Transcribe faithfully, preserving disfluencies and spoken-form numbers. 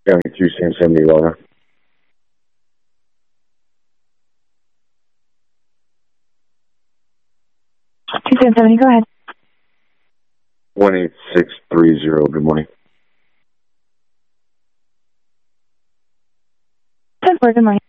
County two Sam seventy Laura. two Sam seventy, go ahead. one eight six three zero, good morning. ten four, good morning.